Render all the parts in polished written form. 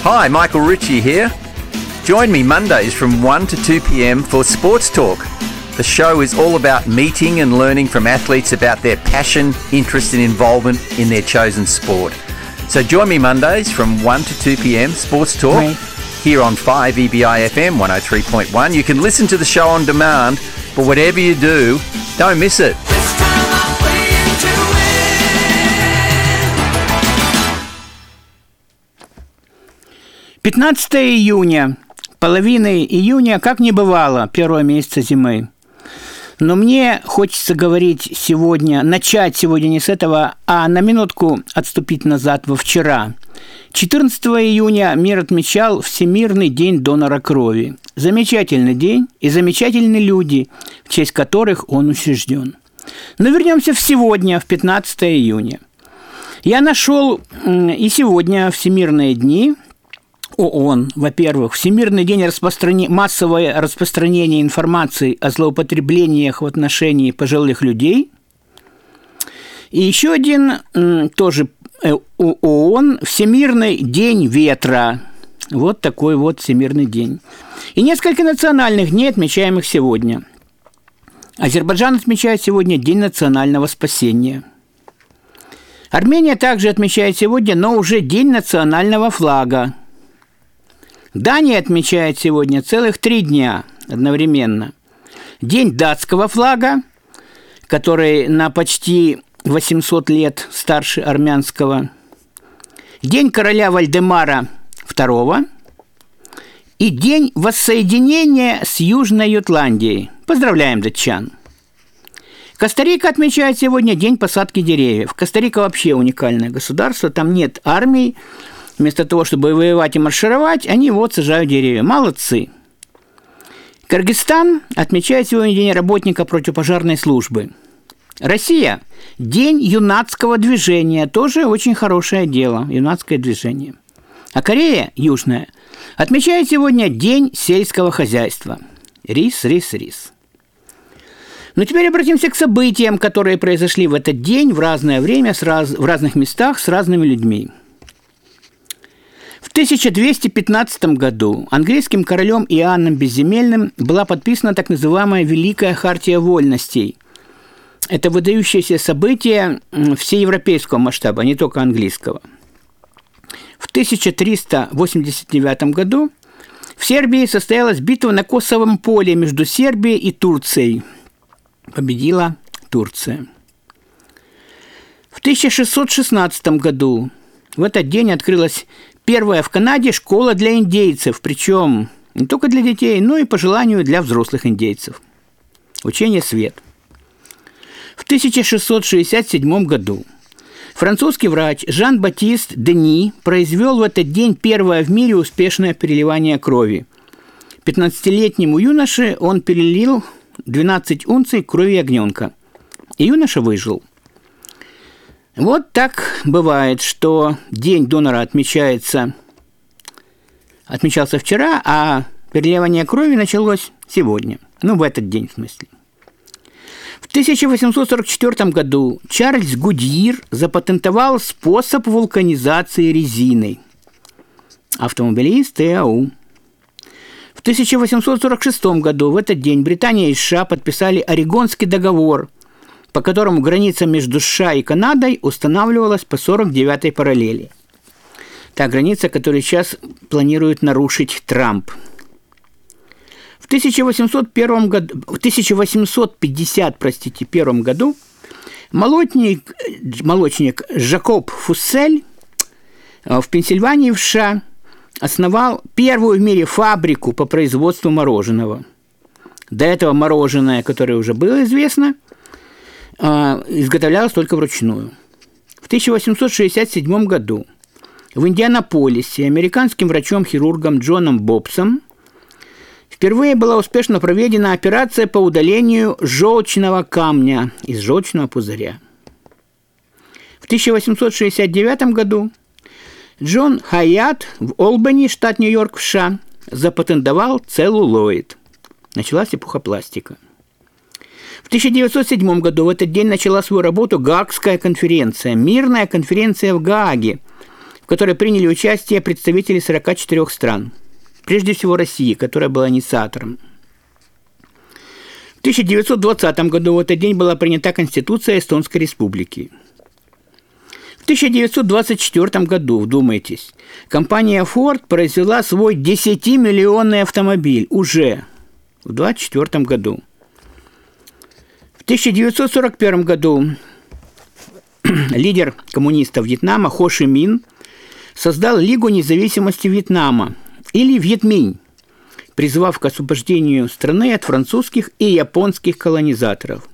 Hi, Michael Ritchie here. Join me Mondays from 1 to 2 p.m. for Sports Talk. The show is all about meeting and learning from athletes about their passion, interest and involvement in their chosen sport. So join me Mondays from 1 to 2 p.m. Sports Talk here on 5 EBI FM 103.1. You can listen to the show on demand, but whatever you do, don't miss it. 15 июня. Половины июня как не бывало, первого месяца зимы. Но мне хочется говорить сегодня, начать сегодня не с этого, а на минутку отступить назад во вчера. 14 июня мир отмечал Всемирный день донора крови. Замечательный день и замечательные люди, в честь которых он учрежден. Но вернемся в сегодня, в 15 июня. Я нашел и сегодня Всемирные дни ООН, во-первых, Всемирный день массовое распространение информации о злоупотреблениях в отношении пожилых людей. И еще один, тоже ООН, Всемирный день ветра. Вот такой вот Всемирный день. И несколько национальных дней, отмечаемых сегодня. Азербайджан отмечает сегодня День национального спасения. Армения также отмечает сегодня, но уже День национального флага. Дания отмечает сегодня целых 3 дня одновременно. День датского флага, который на почти 800 лет старше армянского. День короля Вальдемара II. И День воссоединения с Южной Ютландией. Поздравляем, датчан! Коста-Рика отмечает сегодня День посадки деревьев. Коста-Рика вообще уникальное государство, там нет армий. Вместо того, чтобы воевать и маршировать, они вот сажают деревья. Молодцы. Кыргызстан отмечает сегодня День работника противопожарной службы. Россия – День юнацкого движения. Тоже очень хорошее дело, юнацкое движение. А Корея Южная отмечает сегодня День сельского хозяйства. Рис, рис, рис. Но теперь обратимся к событиям, которые произошли в этот день в разное время, в разных местах, с разными людьми. В 1215 году английским королем Иоанном Безземельным была подписана так называемая Великая Хартия Вольностей. Это выдающееся событие всеевропейского масштаба, не только английского. В 1389 году в Сербии состоялась битва на Косовом поле между Сербией и Турцией. Победила Турция. В 1616 году в этот день открылась первая в Канаде школа для индейцев, причем не только для детей, но и по желанию для взрослых индейцев. Учение «Свет». В 1667 году французский врач Жан-Батист Дени произвел в этот день первое в мире успешное переливание крови. 15-летнему юноше он перелил 12 унций крови ягненка, и юноша выжил. Вот так бывает, что День донора отмечался вчера, а переливание крови началось сегодня. В этот день, в смысле. В 1844 году Чарльз Гудьир запатентовал способ вулканизации резины. Автомобилист ТАУ. В 1846 году в этот день Британия и США подписали Орегонский договор, по которому граница между США и Канадой устанавливалась по 49-й параллели. Та граница, которую сейчас планирует нарушить Трамп. В 1851 году молочник Жакоб Фуссель в Пенсильвании в США основал первую в мире фабрику по производству мороженого. До этого мороженое, которое уже было известно, изготовлялось только вручную. В 1867 году в Индианаполисе американским врачом-хирургом Джоном Бобсом впервые была успешно проведена операция по удалению желчного камня из желчного пузыря. В 1869 году Джон Хайят в Олбани, штат Нью-Йорк, в США, запатентовал целлулоид. Началась эпоха пластика. В 1907 году в этот день начала свою работу Гаагская конференция, мирная конференция в Гааге, в которой приняли участие представители 44 стран. Прежде всего России, которая была инициатором. В 1920 году в этот день была принята Конституция Эстонской Республики. В 1924 году, вдумайтесь, компания Ford произвела свой 10-миллионный автомобиль уже в 1924 году. В 1941 году лидер коммунистов Вьетнама Хо Ши Мин создал Лигу независимости Вьетнама, или Вьетминь, призвав к освобождению страны от французских и японских колонизаторов.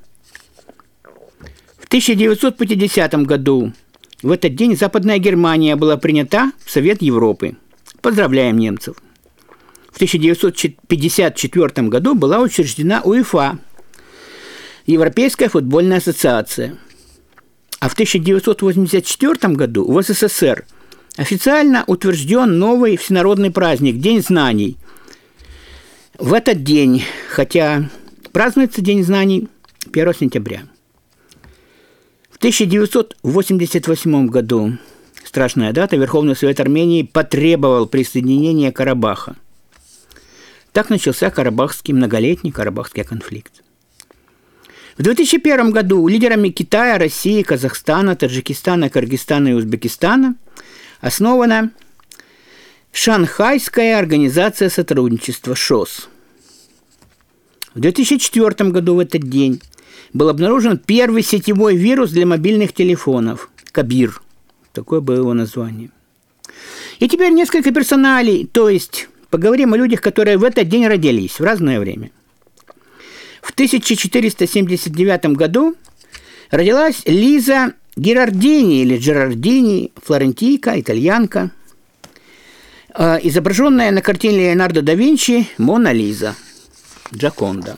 В 1950 году в этот день Западная Германия была принята в Совет Европы. Поздравляем немцев. В 1954 году была учреждена УЕФА, Европейская футбольная ассоциация. А в 1984 году в СССР официально утвержден новый всенародный праздник – День знаний. В этот день, хотя празднуется День знаний 1 сентября. В 1988 году, страшная дата, Верховный Совет Армении потребовал присоединения Карабаха. Так начался многолетний Карабахский конфликт. В 2001 году лидерами Китая, России, Казахстана, Таджикистана, Кыргызстана и Узбекистана основана Шанхайская организация сотрудничества ШОС. В 2004 году в этот день был обнаружен первый сетевой вирус для мобильных телефонов – Кабир. Такое было его название. И теперь несколько персоналей, то есть поговорим о людях, которые в этот день родились в разное время. В 1479 году родилась Лиза Герардини или Джерардини, флорентийка, итальянка, изображенная на картине Леонардо да Винчи «Мона Лиза» Джоконда.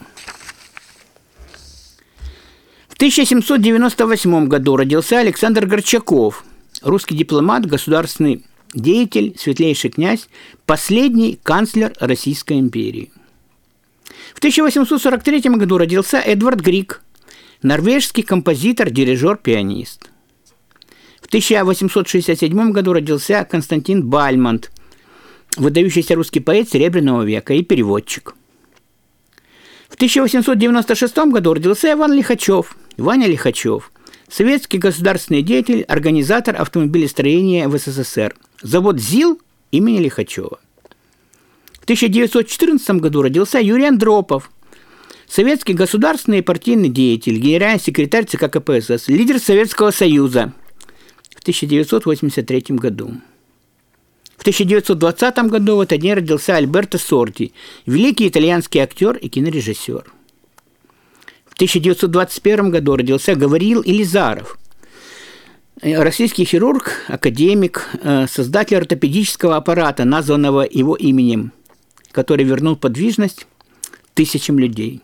В 1798 году родился Александр Горчаков, русский дипломат, государственный деятель, светлейший князь, последний канцлер Российской империи. В 1843 году родился Эдвард Григ, норвежский композитор, дирижер, пианист. В 1867 году родился Константин Бальмонт, выдающийся русский поэт Серебряного века и переводчик. В 1896 году родился Ваня Лихачев, советский государственный деятель, организатор автомобилестроения в СССР, завод ЗИЛ имени Лихачева. В 1914 году родился Юрий Андропов, советский государственный и партийный деятель, генеральный секретарь ЦК КПСС, лидер Советского Союза в 1983 году. В 1920 году в этот день родился Альберто Сорти, великий итальянский актер и кинорежиссер. В 1921 году родился Гавриил Илизаров, российский хирург, академик, создатель ортопедического аппарата, названного его именем, который вернул подвижность тысячам людей.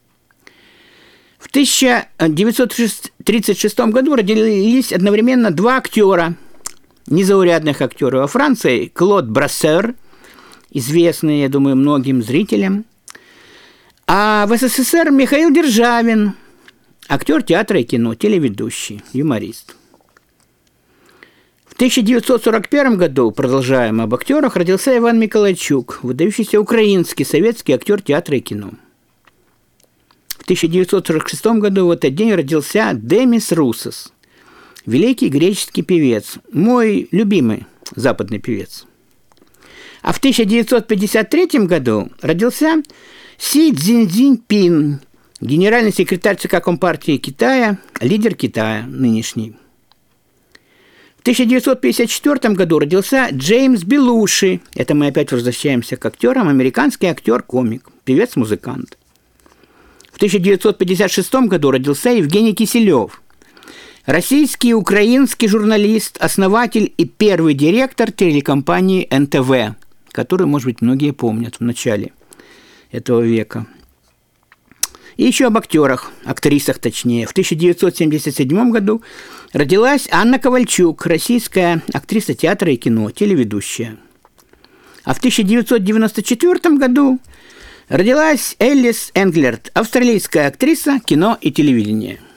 В 1936 году родились одновременно два актера, незаурядных актеров. Во Франции Клод Брассер, известный, я думаю, многим зрителям. А в СССР Михаил Державин, актер театра и кино, телеведущий, юморист. В 1941 году, продолжаем об актерах, родился Иван Миколайчук, выдающийся украинский советский актер театра и кино. В 1946 году в этот день родился Демис Русос, великий греческий певец, мой любимый западный певец. А в 1953 году родился Си Цзиньпин, генеральный секретарь ЦК Компартии Китая, лидер Китая нынешний. В 1954 году родился Джеймс Белуши, это мы опять возвращаемся к актерам, американский актер-комик, певец-музыкант. В 1956 году родился Евгений Киселев, российский и украинский журналист, основатель и первый директор телекомпании НТВ, которую, может быть, многие помнят в начале этого века. И еще об актерах, актрисах точнее. В 1977 году родилась Анна Ковальчук, российская актриса театра и кино, телеведущая. А в 1994 году родилась Элис Энглерт, австралийская актриса кино и телевидения.